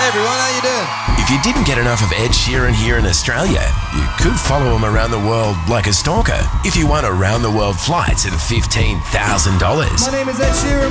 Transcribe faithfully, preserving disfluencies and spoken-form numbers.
Hey everyone, how you doing? If you didn't get enough of Ed Sheeran here in Australia, you could follow him around the world like a stalker if you won around the world flights at fifteen thousand dollars. My name is Ed Sheeran.